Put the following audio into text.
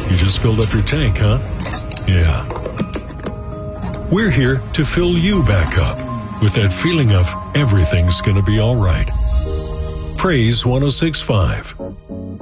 You just filled up your tank, huh? Yeah. We're here to fill you back up with that feeling of everything's gonna be all right. Praise 106.5.